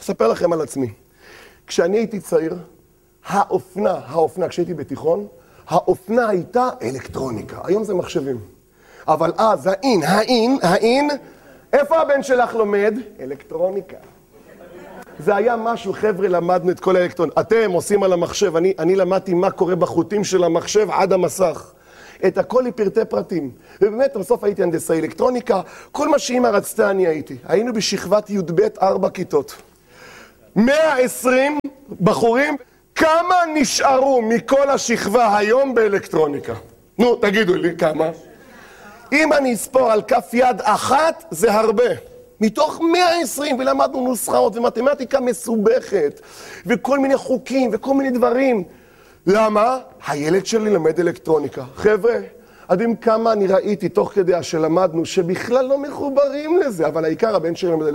אספר לכם על עצמי. כשאני הייתי צעיר, האופנה, כשהייתי בתיכון, האופנה הייתה אלקטרוניקה. היום זה מחשבים. אבל אז, איפה הבן שלך לומד? אלקטרוניקה. זה היה משהו, חבר'ה, למדנו את כל האלקטרוניקה. אתם עושים על המחשב, אני למדתי מה קורה בחוטים של המחשב עד המסך. את הכל לפרטי פרטים. ובאמת, בסוף הייתי הנדסאי אלקטרוניקה, כל מה שאמא רצתה אני הייתי. היינו בשכבת י"ב 4 כיתות. 120 בחורים, כמה נשארו מכל השכבה היום באלקטרוניקה? נו, תגידו לי כמה. אם אני אספור על כף יד אחת, זה הרבה. מתוך 120, ולמדנו נוסחאות ומתמטיקה מסובכת, וכל מיני חוקים וכל מיני דברים. למה? הילד שלי למד אלקטרוניקה. חבר'ה, יודעים כמה אני ראיתי תוך כדי שלמדנו, שבכלל לא מחוברים לזה, אבל העיקר הבן שלי למד אלקטרוניקה.